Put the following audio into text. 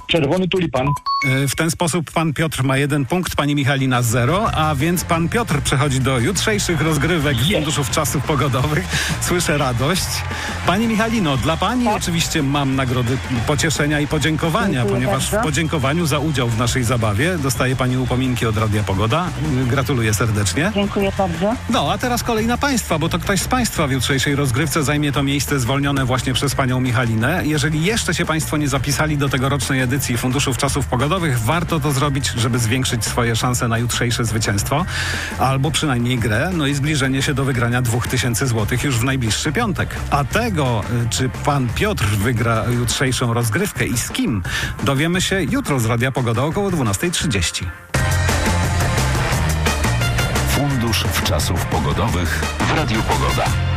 Czerwony tulipan. W ten sposób pan Piotr ma 1 punkt, pani Michalina 0, a więc pan Piotr przechodzi do jutrzejszych rozgrywek Funduszów Czasów Pogodowych. Słyszę radość. Pani Michalino, dla pani oczywiście mam nagrody pocieszenia i podziękowania, Dziękuję ponieważ bardzo. w podziękowaniu za udział w naszej zabawie dostaje pani upominki od Radia Pogoda. Gratuluję serdecznie. Dziękuję bardzo. No, a teraz kolej na państwa, bo to ktoś z państwa w jutrzejszej rozgrywce zajmie to miejsce zwolnione właśnie przez panią Michalinę. Jeżeli jeszcze się państwo nie zapisali do tegorocznej edycji Funduszów Czasów Pogodowych, warto to zrobić, żeby zwiększyć swoje szanse na jutrzejsze zwycięstwo, albo przynajmniej grę, no i zbliżenie się do wygrania 2000 zł już w najbliższy piątek. A tego, czy pan Piotr wygra jutrzejszą rozgrywkę i z kim, dowiemy się jutro z Radia Pogoda około 12:30. Fundusz Czasów Pogodowych w Radiu Pogoda.